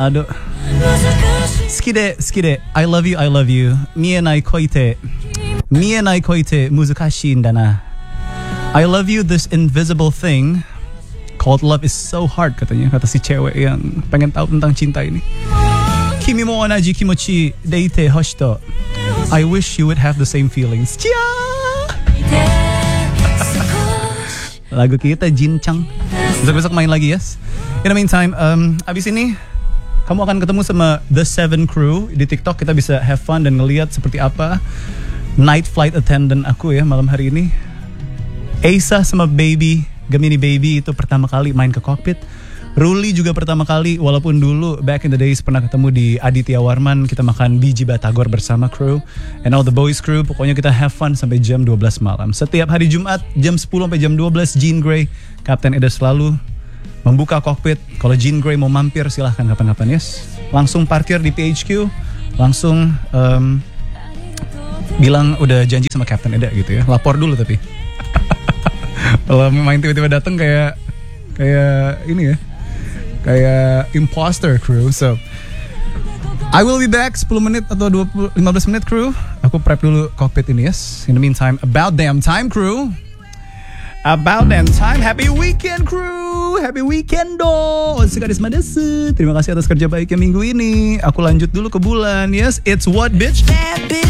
Aduh. Skide, I love you. Mienai koite muzukashii nda na. I love you, this invisible thing called love is so hard, katanya. Kata si cewek yang pengen tahu tentang cinta ini. Kimi mo onaji kimochi deite hoshito. I wish you would have the same feelings. Cia. Lagu kita Jinchang. Besok main lagi, yes. In the meantime, abis ini kamu akan ketemu sama The Seven Crew di TikTok. Kita bisa have fun dan ngeliat seperti apa night flight attendant aku ya malam hari ini. Asa sama Gemini Baby itu pertama kali main ke cockpit. Ruli juga pertama kali, walaupun dulu back in the days pernah ketemu di Aditya Warman, kita makan biji batagor bersama crew and all the boys crew. Pokoknya kita have fun sampai jam 12 malam. Setiap hari Jumat jam 10 sampai jam 12 Jean Grey, Kapten Eda selalu membuka kokpit. Kalau Jean Grey mau mampir silahkan kapan-kapan, yes. Langsung parkir di PHQ, langsung bilang udah janji sama Kapten Eda gitu ya. Lapor dulu tapi. Kalau main tiba-tiba datang kayak ini ya. Kayak imposter crew. So I will be back 10 menit atau 15 menit crew. Aku prep dulu kokpit ini, yes. In the meantime, about damn time crew. About damn time. Happy weekend crew. Happy weekend dong. Terima kasih atas kerja baiknya minggu ini. Aku lanjut dulu ke bulan. Yes, it's what bitch?